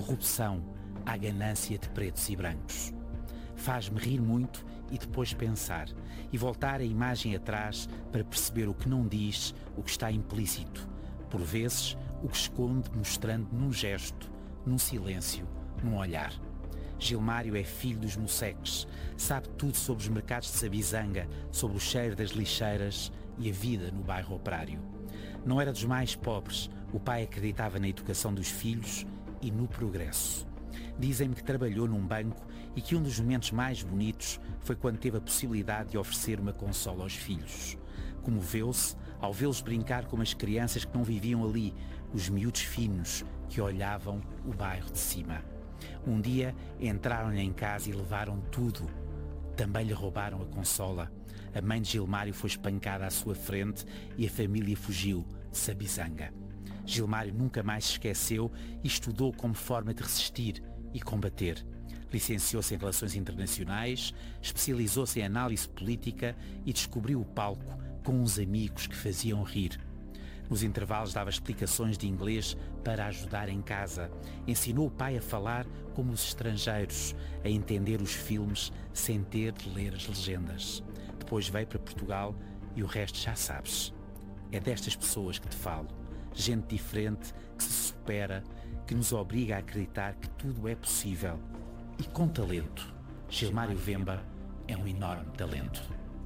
corrupção à ganância de pretos e brancos. Faz-me rir muito e depois pensar e voltar a imagem atrás para perceber o que não diz, o que está implícito. Por vezes, o que esconde mostrando num gesto, num silêncio, num olhar. Gilmário é filho dos moceques, sabe tudo sobre os mercados de Sabizanga, sobre o cheiro das lixeiras e a vida no bairro operário. Não era dos mais pobres, o pai acreditava na educação dos filhos e no progresso. Dizem-me que trabalhou num banco e que um dos momentos mais bonitos foi quando teve a possibilidade de oferecer uma consola aos filhos. Comoveu-se ao vê-los brincar como as crianças que não viviam ali, os miúdos finos que olhavam o bairro de cima. Um dia entraram-lhe em casa e levaram tudo. Também lhe roubaram a consola. A mãe de Gilmário foi espancada à sua frente e a família fugiu de Sabizanga. Gilmário nunca mais se esqueceu e estudou como forma de resistir e combater. Licenciou-se em Relações Internacionais, especializou-se em análise política e descobriu o palco com uns amigos que faziam rir. Nos intervalos dava explicações de inglês para ajudar em casa. Ensinou o pai a falar como os estrangeiros, a entender os filmes sem ter de ler as legendas. Depois veio para Portugal e o resto já sabes. É destas pessoas que te falo. Gente diferente, que se supera, que nos obriga a acreditar que tudo é possível. E com talento. Gilmário Vemba é um enorme talento.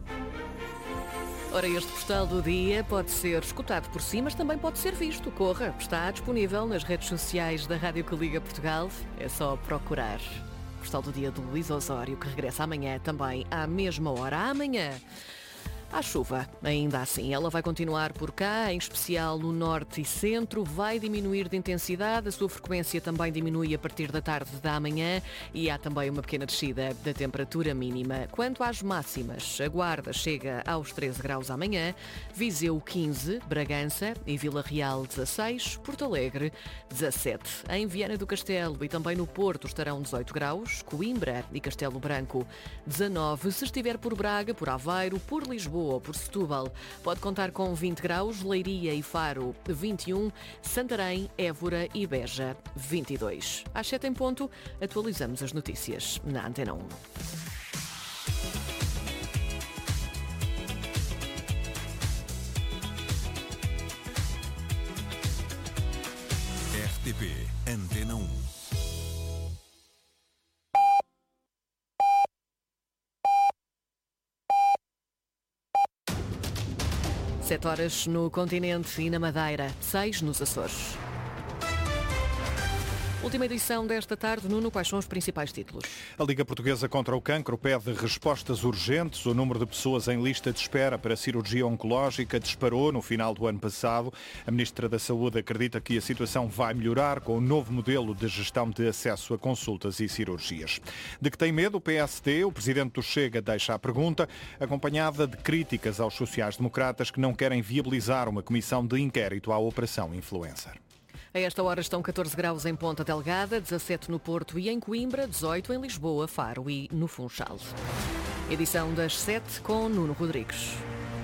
Ora, este postal do dia pode ser escutado por si, mas também pode ser visto. Corra, está disponível nas redes sociais da Rádio que Liga Portugal. É só procurar. Postal do dia do Luís Osório, que regressa amanhã também à mesma hora. Amanhã há chuva, ainda assim. Ela vai continuar por cá, em especial no norte e centro. Vai diminuir de intensidade, a sua frequência também diminui a partir da tarde da manhã e há também uma pequena descida da temperatura mínima. Quanto às máximas, a Guarda chega aos 13 graus amanhã, Viseu 15, Bragança e Vila Real 16, Porto Alegre 17. Em Viana do Castelo e também no Porto estarão 18 graus, Coimbra e Castelo Branco 19. Se estiver por Braga, por Aveiro, por Lisboa ou por Setúbal, pode contar com 20 graus, Leiria e Faro 21, Santarém, Évora e Beja 22. Às 7 em ponto, atualizamos as notícias na Antena 1. RTP Antena 1. 7 horas no continente e na Madeira, 6 nos Açores. Última edição desta tarde. Nuno, quais são os principais títulos? A Liga Portuguesa contra o Cancro pede respostas urgentes. O número de pessoas em lista de espera para cirurgia oncológica disparou no final do ano passado. A Ministra da Saúde acredita que a situação vai melhorar com o novo modelo de gestão de acesso a consultas e cirurgias. De que tem medo o PSD? O Presidente do Chega deixa a pergunta, acompanhada de críticas aos sociais-democratas que não querem viabilizar uma comissão de inquérito à Operação Influencer. A esta hora estão 14 graus em Ponta Delgada, 17 no Porto e em Coimbra, 18 em Lisboa, Faro e no Funchal. Edição das 7 com Nuno Rodrigues.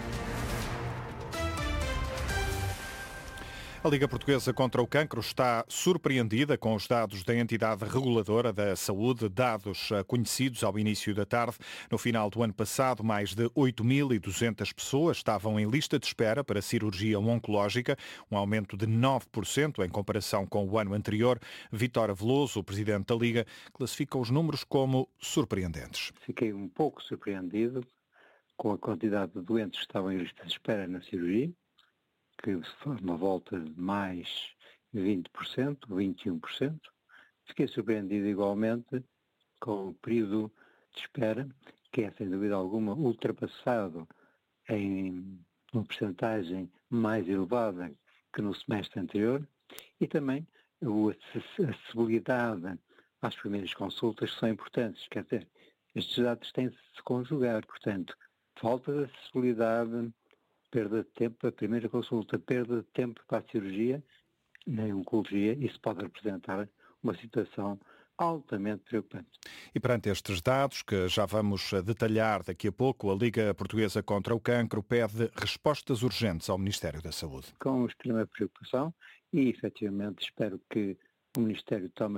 A Liga Portuguesa contra o Cancro está surpreendida com os dados da entidade reguladora da saúde, dados conhecidos ao início da tarde. No final do ano passado, mais de 8.200 pessoas estavam em lista de espera para cirurgia oncológica, um aumento de 9% em comparação com o ano anterior. Vítor Veloso, o presidente da Liga, classifica os números como surpreendentes. Fiquei um pouco surpreendido com a quantidade de doentes que estavam em lista de espera na cirurgia, que foi uma volta de mais 20%, 21%. Fiquei surpreendido igualmente com o período de espera, que é, sem dúvida alguma, ultrapassado em uma percentagem mais elevada que no semestre anterior, e também a acessibilidade às primeiras consultas são importantes. Quer dizer, estes dados têm de se conjugar, portanto, falta de acessibilidade, perda de tempo, a primeira consulta, perda de tempo para a cirurgia, na oncologia, isso pode representar uma situação altamente preocupante. E perante estes dados, que já vamos detalhar daqui a pouco, a Liga Portuguesa contra o Cancro pede respostas urgentes ao Ministério da Saúde. Com extrema preocupação e, efetivamente, espero que o Ministério tome